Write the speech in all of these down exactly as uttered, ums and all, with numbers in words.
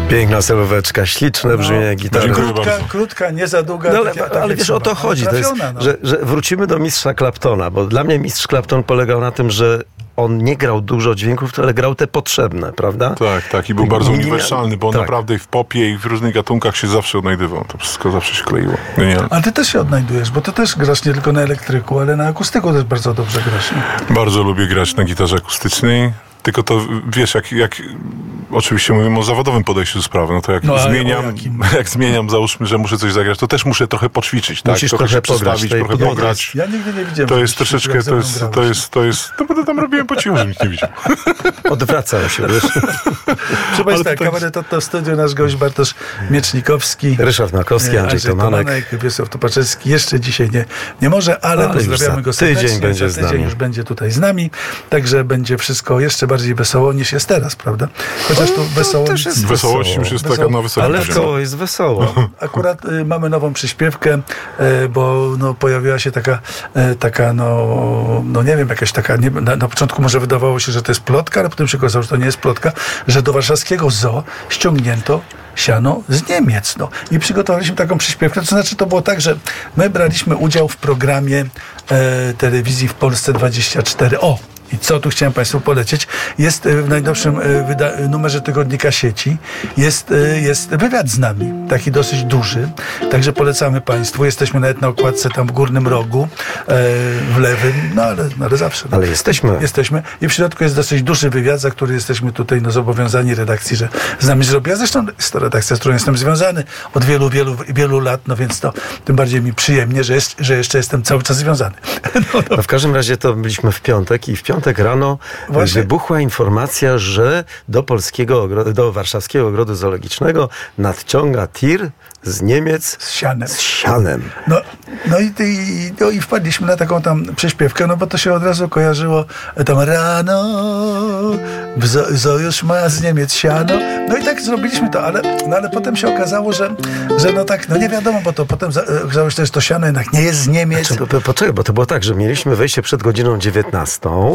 Piękna solóweczka, śliczne brzmienie no, gitary. Krótka, krótka, nie za długa. No, ale takie, ale takie wiesz, o to chodzi, to jest, trafiona, no. że, że wrócimy do mistrza Claptona, bo dla mnie mistrz Clapton polegał na tym, że on nie grał dużo dźwięków, ale grał te potrzebne, prawda? Tak, tak. I był bardzo Nie- uniwersalny, bo on tak. naprawdę i w popie, i w różnych gatunkach się zawsze odnajdywał. To wszystko zawsze się kleiło. Genialnie. A ty też się odnajdujesz, bo ty też grasz nie tylko na elektryku, ale na akustyku też bardzo dobrze grasz. Nie? Bardzo lubię grać na gitarze akustycznej. Tylko to, wiesz, jak, jak oczywiście mówimy o zawodowym podejściu do sprawy, no to jak No, ale o zmieniam, jakim? jak zmieniam, załóżmy, że muszę coś zagrać, to też muszę trochę poćwiczyć, tak? Musisz trochę trochę się pograć, przestawić, tej trochę podłogi. pograć. Ja nigdy nie widziałem. To żebyś jest troszeczkę, jak ze to mną jest, grałeś. to jest, to jest, no bo to tam robiłem po cichu, że nikt nie widział. Odwracał się, wiesz? Proszę Państwa, to jest- kabaret to studio, nasz gość Bartosz Miecznikowski. Ryszard Makowski, e, Andrzej Tomanek. Wiesław Topaczewski. Jeszcze dzisiaj nie, nie może, ale, Ale już pozdrawiamy za go tydzień serdecznie. będzie za z tydzień nami. już będzie tutaj z nami. Także będzie wszystko jeszcze bardziej wesoło niż jest teraz, prawda? Chociaż tu wesoło. też jest Wesołość już jest taka Wesoło. na wysokim Ale poziomie. wesoło jest wesoło. Akurat y, mamy nową przyśpiewkę, y, bo no, pojawiła się taka, y, taka no, no nie wiem, jakaś taka, nie, na, na początku może wydawało się, że to jest plotka, ale potem się okazało, że to nie jest plotka, że do warszawskiego zoo ściągnięto siano z Niemiec. No. I przygotowaliśmy taką przyśpiewkę, to znaczy to było tak, że my braliśmy udział w programie e, telewizji w Polsce dwadzieścia cztery. O! I co tu chciałem Państwu polecieć? Jest e, w najnowszym e, wyda- numerze tygodnika sieci jest, e, jest wywiad z nami, taki dosyć duży, także polecamy Państwu. Jesteśmy nawet na okładce tam w górnym rogu, e, w lewym, no ale, no, ale zawsze. No. Ale jesteśmy. Jesteśmy i w środku jest dosyć duży wywiad, za który jesteśmy tutaj no, zobowiązani redakcji, że z nami zrobi. Ja zresztą jest to redakcja, z którą jestem związany od wielu, wielu, wielu lat, no więc to tym bardziej mi przyjemnie, że, jest, że jeszcze jestem cały czas związany. No, no. No w każdym razie to byliśmy w piątek i w piątek rano Właśnie. wybuchła informacja, że do polskiego, ogro- do warszawskiego ogrodu zoologicznego nadciąga tir z Niemiec Z sianem. z sianem. No, no, i, i, no i wpadliśmy na taką tam przyśpiewkę, no bo to się od razu kojarzyło e, tam rano, w zo, zo już ma z Niemiec siano. No i tak zrobiliśmy to, ale, no, ale potem się okazało, że, że no tak, no nie wiadomo, bo to potem za- e, okazało się, że to siano jednak nie jest z Niemiec. Znaczy, po- Poczekaj, bo to było tak, że mieliśmy wejście przed godziną dziewiętnastą,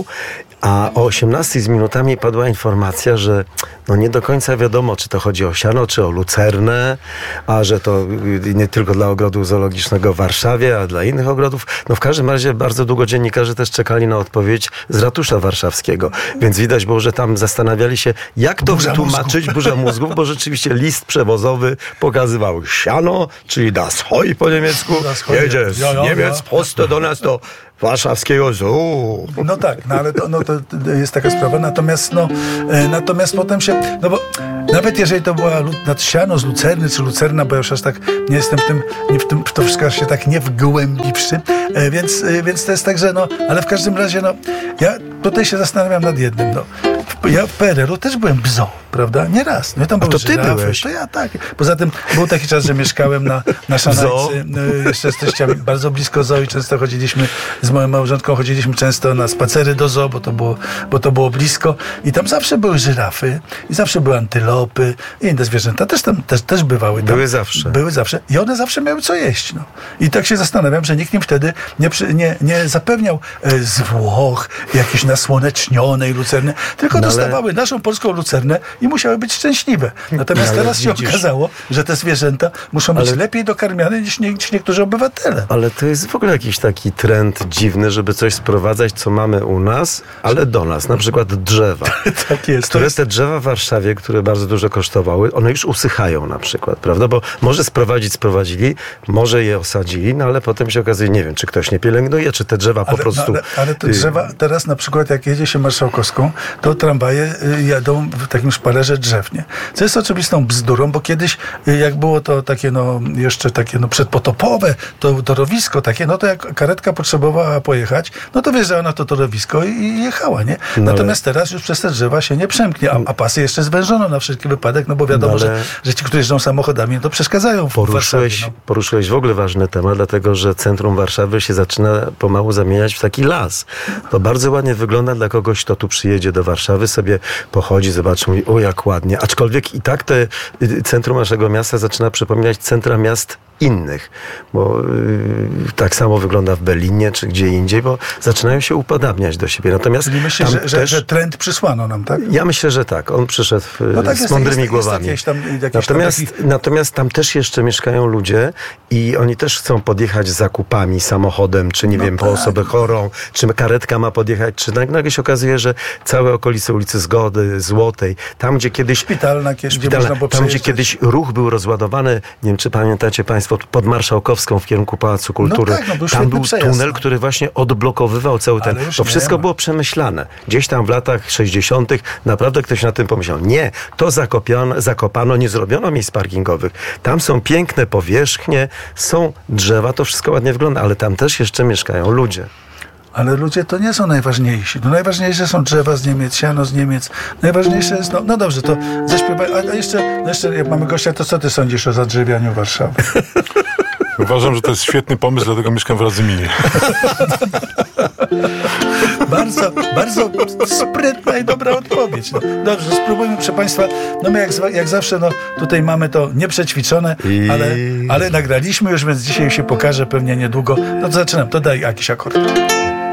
a o osiemnastej z minutami padła informacja, że no nie do końca wiadomo, czy to chodzi o siano, czy o lucernę, a że to y, nie tylko dla ogrodu zoologicznego w Warszawie, a dla innych ogrodów. No w każdym razie bardzo długo dziennikarze też czekali na odpowiedź z ratusza warszawskiego, więc widać było, że tam zastanawiali się, jak to Burza wytłumaczyć, burza mózgów, bo rzeczywiście list przewozowy pokazywał siano, czyli das Heu po niemiecku, Das Heu. jedzie z Ja, ja, Niemiec ja. prosto do nas, do warszawskiego zoo. No tak, no ale to, no to to jest taka sprawa. Natomiast, no, e, natomiast potem się, no bo nawet jeżeli to była lu- nad siano z lucerny czy lucerna, bo ja już aż tak nie jestem w tym, nie w tym, w to wszystko aż się tak nie wgłębiwszy, e, więc, e, więc to jest tak, że no, ale w każdym razie, no, ja tutaj się zastanawiam nad jednym, no. W- Ja w P R L-u też byłem w zoo, prawda? Nie raz. No, tam były to ty żyrafy, byłeś. To ja tak. Poza tym był taki czas, że mieszkałem na, na zoo? Szanajcy, y, jeszcze z teściami bardzo blisko zoo i często chodziliśmy z moją małżonką, chodziliśmy często na spacery do zoo, bo to było, bo to było blisko i tam zawsze były żyrafy i zawsze były antylopy i inne zwierzęta. Też tam też, też bywały. Tam. Były zawsze. Były zawsze i one zawsze miały co jeść. No. I tak się zastanawiam, że nikt im wtedy nie, przy, nie, nie zapewniał e, z Włoch jakiejś nasłonecznionej lucerny, tylko No ale- dostawały naszą polską lucernę i musiały być szczęśliwe. Natomiast Ale teraz się widzisz- okazało, że te zwierzęta muszą być Ale- lepiej dokarmiane niż, nie, niż niektórzy obywatele. Ale to jest w ogóle jakiś taki trend dziwny, żeby coś sprowadzać, co mamy u nas, ale do nas. Na przykład drzewa. Tak jest. To Które jest te drzewa w Warszawie, które bardzo dużo kosztowały, one już usychają na przykład, prawda? Bo może sprowadzić, sprowadzili, może je osadzili, no ale potem się okazuje, nie wiem, czy ktoś nie pielęgnuje, czy te drzewa po ale, prostu... no, ale, ale te y, drzewa, teraz na przykład jak jedzie się Marszałkowską, to tramwaje y, jadą w takim szpalerze drzew, nie? Co jest oczywistą bzdurą, bo kiedyś y, jak było to takie no jeszcze takie no przedpotopowe, to torowisko takie, no to jak karetka potrzebowała pojechać, no to wjeżdżała na to torowisko i, i jechała, nie? No Natomiast teraz już przez te drzewa się nie przemknie, a, a pasy jeszcze zwężono na wszelki wypadek, no bo wiadomo, No ale- że, że ci, którzy jeżdżą samochodami, no to przeszkadzają w Poruszyłeś, Warszawie, no. poruszyłeś w ogóle ważny temat, dlatego że centrum Warszawy się zaczyna pomału zamieniać w taki las. To bardzo ładnie wygląda dla kogoś, kto tu przyjedzie do Warszawy, sobie pochodzi, zobaczy, mówi, o jak ładnie. Aczkolwiek i tak te y, centrum naszego miasta zaczyna przypominać centra miast innych, bo yy, tak samo wygląda w Berlinie czy gdzie indziej, bo zaczynają się upodabniać do siebie. Natomiast Czyli myślisz, że, że, też, że trend przysłano nam, tak? ja myślę, że tak. On przyszedł No tak, z jest, mądrymi jest, głowami. jest jakieś tam, jakieś natomiast, tam taki... natomiast tam też jeszcze mieszkają ludzie i oni też chcą podjechać z zakupami samochodem, czy nie No wiem, po tak. osobę chorą, czy karetka ma podjechać, czy nagle się okazuje, że całe okolice ulicy Zgody, Złotej, tam gdzie kiedyś Szpitalna, gdzie szpitalna, można było tam gdzie przejeżdżać. kiedyś ruch był rozładowany, nie wiem, czy pamiętacie Państwo, pod Marszałkowską w kierunku Pałacu Kultury. No tak, no był tam świetny był przejazd, tunel, no. który właśnie odblokowywał cały ten... Ale już To nie wszystko ma. było przemyślane. Gdzieś tam w latach sześćdziesiątych naprawdę ktoś na tym pomyślał. Nie, to zakopiono, zakopano, nie zrobiono miejsc parkingowych. Tam są piękne powierzchnie, są drzewa, to wszystko ładnie wygląda, ale tam też jeszcze mieszkają ludzie. Ale ludzie to nie są najważniejsi. No najważniejsze są drzewa z Niemiec, siano z Niemiec. Najważniejsze jest, no, no dobrze, to zaśpiewaj. A jeszcze, no jeszcze jak mamy gościa, to co ty sądzisz o zadrzewianiu Warszawy? Uważam, że to jest świetny pomysł, dlatego mieszkam w Radzyminie. Bardzo, bardzo sprytna i dobra odpowiedź. No, dobrze, spróbujmy, proszę Państwa. No my jak, zwa- jak zawsze, no tutaj mamy to nieprzećwiczone, I- ale, ale nagraliśmy już, więc dzisiaj się pokaże pewnie niedługo. No to zaczynam, to daj jakiś akord.